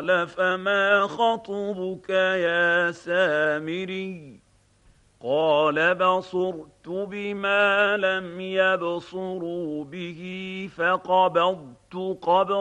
قال فما خطبك يا سامري قال بصرت بما لم يبصروا به فقبضت قبضة